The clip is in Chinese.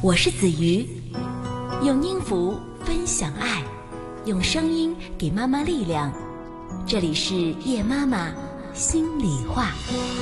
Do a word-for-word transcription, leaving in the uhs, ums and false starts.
我是子瑜，用音符分享爱，用声音给妈妈力量。这里是夜妈妈心里话。